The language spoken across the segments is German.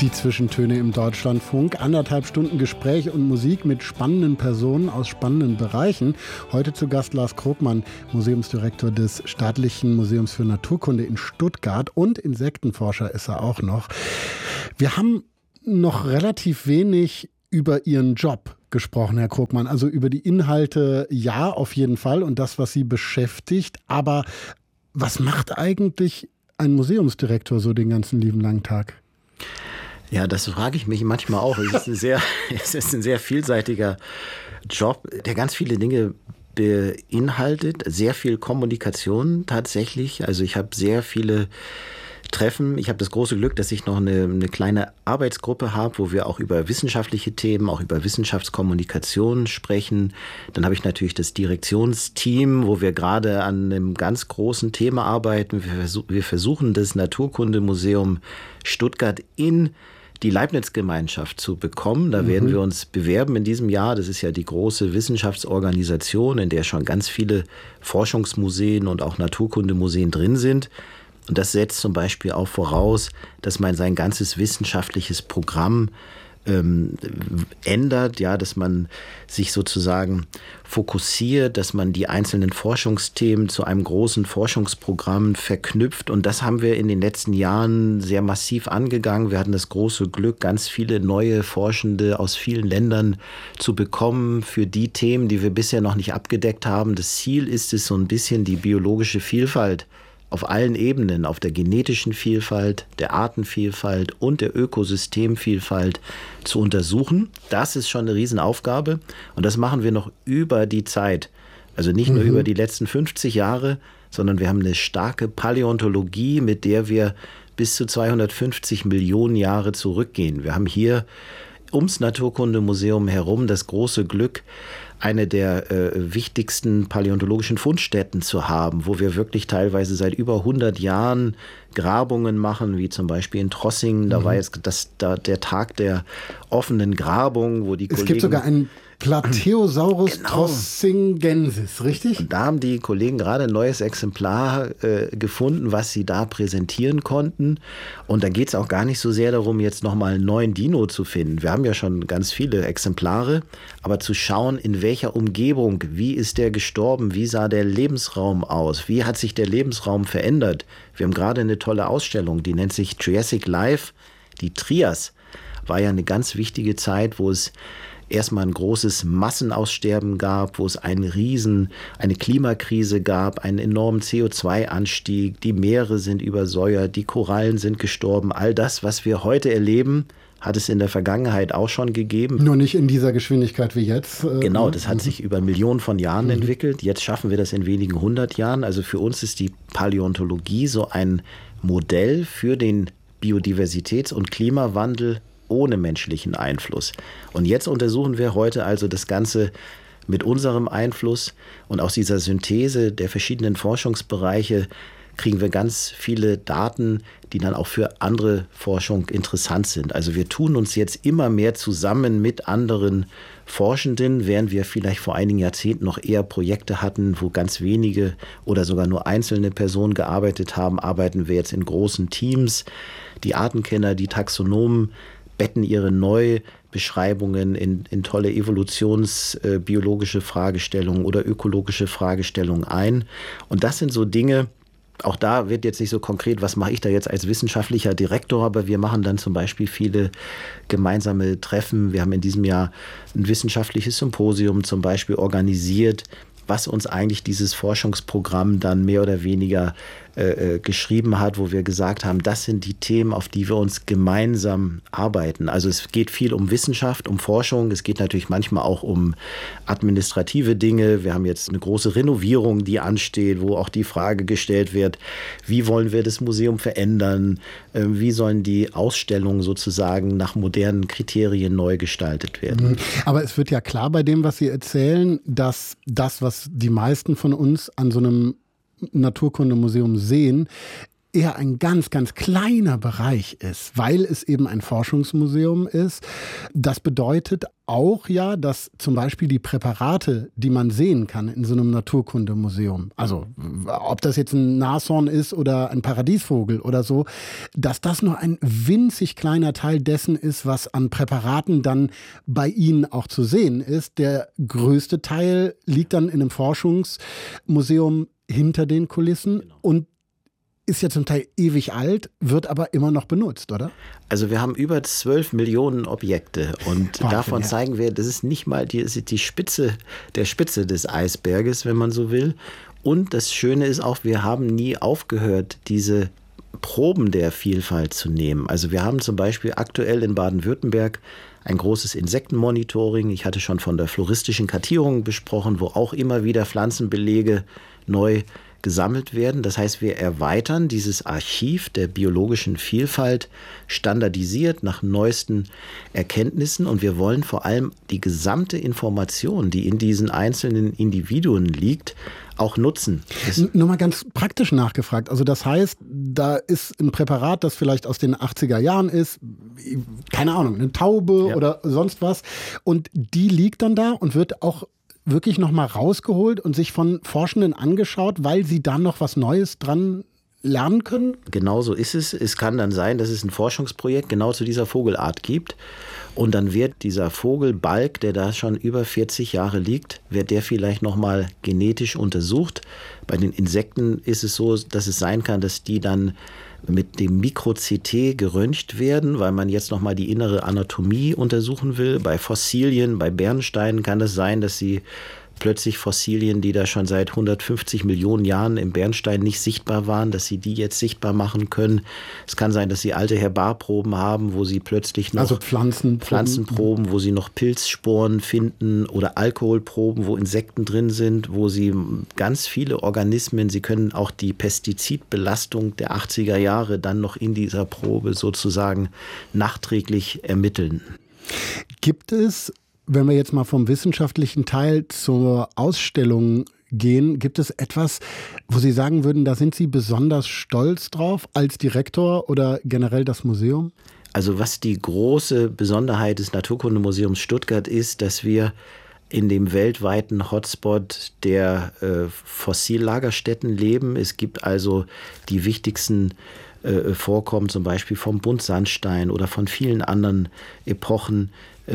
Die Zwischentöne im Deutschlandfunk. 1,5 Stunden Gespräch und Musik mit spannenden Personen aus spannenden Bereichen. Heute zu Gast Lars Krogmann, Museumsdirektor des Staatlichen Museums für Naturkunde in Stuttgart, und Insektenforscher ist er auch noch. Wir haben noch relativ wenig über Ihren Job gesprochen, Herr Krogmann. Also über die Inhalte, ja, auf jeden Fall, und das, was Sie beschäftigt. Aber was macht eigentlich ein Museumsdirektor so den ganzen lieben langen Tag? Ja, das frage ich mich manchmal auch. Es ist ein sehr vielseitiger Job, der ganz viele Dinge beinhaltet. Sehr viel Kommunikation tatsächlich. Also ich habe sehr viele Treffen. Ich habe das große Glück, dass ich noch eine kleine Arbeitsgruppe habe, wo wir auch über wissenschaftliche Themen, auch über Wissenschaftskommunikation sprechen. Dann habe ich natürlich das Direktionsteam, wo wir gerade an einem ganz großen Thema arbeiten. Wir versuchen, das Naturkundemuseum Stuttgart in die Leibniz-Gemeinschaft zu bekommen. Da werden wir uns bewerben in diesem Jahr. Das ist ja die große Wissenschaftsorganisation, in der schon ganz viele Forschungsmuseen und auch Naturkundemuseen drin sind. Und das setzt zum Beispiel auch voraus, dass man sein ganzes wissenschaftliches Programm ändert, ja, dass man sich sozusagen fokussiert, dass man die einzelnen Forschungsthemen zu einem großen Forschungsprogramm verknüpft. Und das haben wir in den letzten Jahren sehr massiv angegangen. Wir hatten das große Glück, ganz viele neue Forschende aus vielen Ländern zu bekommen für die Themen, die wir bisher noch nicht abgedeckt haben. Das Ziel ist es, so ein bisschen die biologische Vielfalt auf allen Ebenen, auf der genetischen Vielfalt, der Artenvielfalt und der Ökosystemvielfalt zu untersuchen. Das ist schon eine Riesenaufgabe, und das machen wir noch über die Zeit. Also nicht nur über die letzten 50 Jahre, sondern wir haben eine starke Paläontologie, mit der wir bis zu 250 Millionen Jahre zurückgehen. Wir haben hier ums Naturkundemuseum herum das große Glück, eine der wichtigsten paläontologischen Fundstätten zu haben, wo wir wirklich teilweise seit über 100 Jahren Grabungen machen, wie zum Beispiel in Trossingen. Da war jetzt der Tag der offenen Grabung, wo die Kollegen... Es gibt sogar einen Plateosaurus trossingensis, richtig? Und da haben die Kollegen gerade ein neues Exemplar gefunden, was sie da präsentieren konnten. Und da geht es auch gar nicht so sehr darum, jetzt nochmal einen neuen Dino zu finden. Wir haben ja schon ganz viele Exemplare, aber zu schauen, in welcher Umgebung, wie ist der gestorben, wie sah der Lebensraum aus, wie hat sich der Lebensraum verändert. Wir haben gerade eine tolle Ausstellung, die nennt sich Triassic Life. Die Trias war ja eine ganz wichtige Zeit, wo es erstmal ein großes Massenaussterben gab, wo es eine Klimakrise gab, einen enormen CO2-Anstieg, die Meere sind übersäuert, die Korallen sind gestorben. All das, was wir heute erleben, hat es in der Vergangenheit auch schon gegeben. Nur nicht in dieser Geschwindigkeit wie jetzt. Genau, das hat sich über Millionen von Jahren entwickelt. Jetzt schaffen wir das in wenigen 100 Jahren. Also für uns ist die Paläontologie so ein Modell für den Biodiversitäts- und Klimawandel ohne menschlichen Einfluss. Und jetzt untersuchen wir heute also das Ganze mit unserem Einfluss, und aus dieser Synthese der verschiedenen Forschungsbereiche kriegen wir ganz viele Daten, die dann auch für andere Forschung interessant sind. Also wir tun uns jetzt immer mehr zusammen mit anderen Forschenden, während wir vielleicht vor einigen Jahrzehnten noch eher Projekte hatten, wo ganz wenige oder sogar nur einzelne Personen gearbeitet haben, arbeiten wir jetzt in großen Teams. Die Artenkenner, die Taxonomen betten ihre Neubeschreibungen in tolle evolutionsbiologische Fragestellungen oder ökologische Fragestellungen ein. Und das sind so Dinge, auch da wird jetzt nicht so konkret, was mache ich da jetzt als wissenschaftlicher Direktor, aber wir machen dann zum Beispiel viele gemeinsame Treffen. Wir haben in diesem Jahr ein wissenschaftliches Symposium zum Beispiel organisiert, was uns eigentlich dieses Forschungsprogramm dann mehr oder weniger geschrieben hat, wo wir gesagt haben, das sind die Themen, auf die wir uns gemeinsam arbeiten. Also es geht viel um Wissenschaft, um Forschung. Es geht natürlich manchmal auch um administrative Dinge. Wir haben jetzt eine große Renovierung, die ansteht, wo auch die Frage gestellt wird, wie wollen wir das Museum verändern? Wie sollen die Ausstellungen sozusagen nach modernen Kriterien neu gestaltet werden? Aber es wird ja klar bei dem, was Sie erzählen, dass das, was die meisten von uns an so einem Naturkundemuseum sehen, eher ein ganz, ganz kleiner Bereich ist, weil es eben ein Forschungsmuseum ist. Das bedeutet auch ja, dass zum Beispiel die Präparate, die man sehen kann in so einem Naturkundemuseum, also ob das jetzt ein Nashorn ist oder ein Paradiesvogel oder so, dass das nur ein winzig kleiner Teil dessen ist, was an Präparaten dann bei Ihnen auch zu sehen ist. Der größte Teil liegt dann in einem Forschungsmuseum hinter den Kulissen und ist ja zum Teil ewig alt, wird aber immer noch benutzt, oder? Also wir haben über 12 Millionen Objekte und davon zeigen wir, das ist nicht mal die Spitze der Spitze des Eisberges, wenn man so will. Und das Schöne ist auch, wir haben nie aufgehört, diese Proben der Vielfalt zu nehmen. Also wir haben zum Beispiel aktuell in Baden-Württemberg ein großes Insektenmonitoring. Ich hatte schon von der floristischen Kartierung besprochen, wo auch immer wieder Pflanzenbelege neu gesammelt werden. Das heißt, wir erweitern dieses Archiv der biologischen Vielfalt standardisiert nach neuesten Erkenntnissen und wir wollen vor allem die gesamte Information, die in diesen einzelnen Individuen liegt, auch nutzen. Nur mal ganz praktisch nachgefragt. Also das heißt, da ist ein Präparat, das vielleicht aus den 80er Jahren ist, keine Ahnung, eine Taube oder sonst was und die liegt dann da und wird auch wirklich nochmal rausgeholt und sich von Forschenden angeschaut, weil sie da noch was Neues dran lernen können? Genau so ist es. Es kann dann sein, dass es ein Forschungsprojekt genau zu dieser Vogelart gibt. Und dann wird dieser Vogelbalg, der da schon über 40 Jahre liegt, wird der vielleicht nochmal genetisch untersucht. Bei den Insekten ist es so, dass es sein kann, dass die dann mit dem Mikro-CT geröntgt werden, weil man jetzt nochmal die innere Anatomie untersuchen will. Bei Fossilien, bei Bernsteinen kann es sein, dass sie plötzlich Fossilien, die da schon seit 150 Millionen Jahren im Bernstein nicht sichtbar waren, dass sie die jetzt sichtbar machen Es kann sein, dass sie alte Herbarproben haben, wo sie plötzlich noch Pflanzenproben, wo sie noch Pilzsporen finden oder Alkoholproben, wo Insekten drin sind, wo sie ganz viele Organismen, sie können auch die Pestizidbelastung der 80er Jahre dann noch in dieser Probe sozusagen nachträglich ermitteln. Gibt es, wenn wir jetzt mal vom wissenschaftlichen Teil zur Ausstellung gehen, gibt es etwas, wo Sie sagen würden, da sind Sie besonders stolz drauf als Direktor oder generell das Museum? Also was die große Besonderheit des Naturkundemuseums Stuttgart ist, dass wir in dem weltweiten Hotspot der Fossillagerstätten leben. Es gibt also die wichtigsten Vorkommen, zum Beispiel vom Buntsandstein oder von vielen anderen Epochen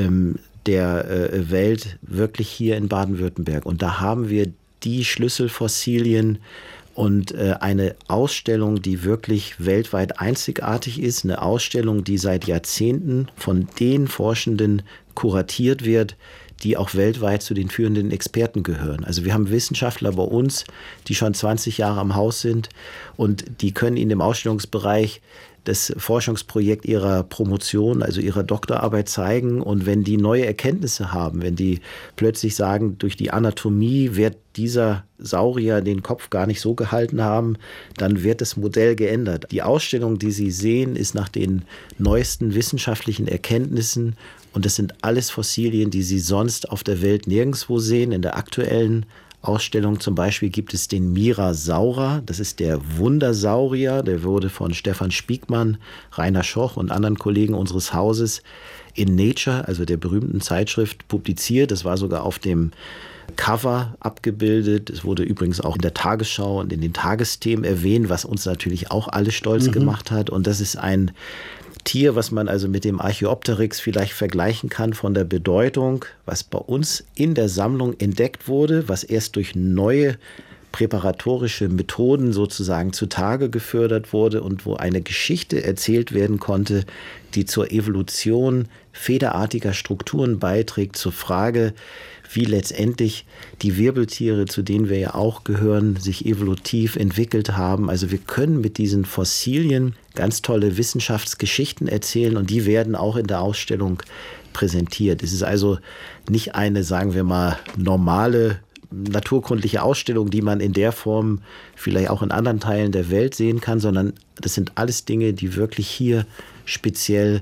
der Welt wirklich hier in Baden-Württemberg. Und da haben wir die Schlüsselfossilien und eine Ausstellung, die wirklich weltweit einzigartig ist. Eine Ausstellung, die seit Jahrzehnten von den Forschenden kuratiert wird, die auch weltweit zu den führenden Experten gehören. Also wir haben Wissenschaftler bei uns, die schon 20 Jahre am Haus sind und die können in dem Ausstellungsbereich das Forschungsprojekt ihrer Promotion, also ihrer Doktorarbeit zeigen. Und wenn die neue Erkenntnisse haben, wenn die plötzlich sagen, durch die Anatomie wird dieser Saurier den Kopf gar nicht so gehalten haben, dann wird das Modell geändert. Die Ausstellung, die Sie sehen, ist nach den neuesten wissenschaftlichen Erkenntnissen. Und das sind alles Fossilien, die Sie sonst auf der Welt nirgendwo sehen. In der aktuellen Ausstellung zum Beispiel gibt es den Mirasaura, das ist der Wundersaurier, der wurde von Stefan Spiegmann, Rainer Schoch und anderen Kollegen unseres Hauses in Nature, also der berühmten Zeitschrift, publiziert. Das war sogar auf dem Cover abgebildet. Es wurde übrigens auch in der Tagesschau und in den Tagesthemen erwähnt, was uns natürlich auch alle stolz gemacht hat. Und das ist ein Tier, was man also mit dem Archaeopteryx vielleicht vergleichen kann von der Bedeutung, was bei uns in der Sammlung entdeckt wurde, was erst durch neue präparatorische Methoden sozusagen zutage gefördert wurde und wo eine Geschichte erzählt werden konnte, die zur Evolution federartiger Strukturen beiträgt, zur Frage, wie letztendlich die Wirbeltiere, zu denen wir ja auch gehören, sich evolutiv entwickelt haben. Also wir können mit diesen Fossilien ganz tolle Wissenschaftsgeschichten erzählen und die werden auch in der Ausstellung präsentiert. Es ist also nicht eine, sagen wir mal, normale naturkundliche Ausstellung, die man in der Form vielleicht auch in anderen Teilen der Welt sehen kann, sondern das sind alles Dinge, die wirklich hier speziell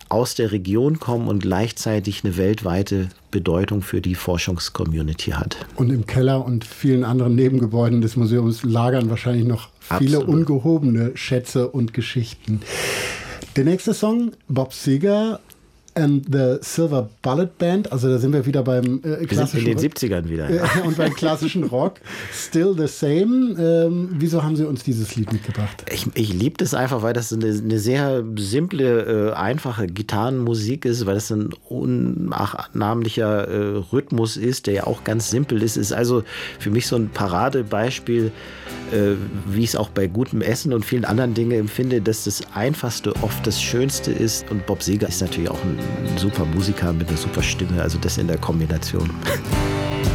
aus der Region kommen und gleichzeitig eine weltweite Bedeutung für die Forschungscommunity hat. Und im Keller und vielen anderen Nebengebäuden des Museums lagern wahrscheinlich noch viele ungehobene Schätze und Geschichten. Der nächste Song, Bob Seger and the Silver Bullet Band, also da sind wir wieder beim klassischen Wir sind in den 70ern wieder. Ja. Und beim klassischen Rock. Still the Same. Wieso haben Sie uns dieses Lied mitgebracht? Ich liebe das einfach, weil das eine sehr simple, einfache Gitarrenmusik ist, weil das ein unnachahmlicher Rhythmus ist, der ja auch ganz simpel ist. Ist also für mich so ein Paradebeispiel, wie ich es auch bei gutem Essen und vielen anderen Dingen empfinde, dass das Einfachste oft das Schönste ist. Und Bob Seger ist natürlich auch ein super Musiker mit einer super Stimme, also das in der Kombination.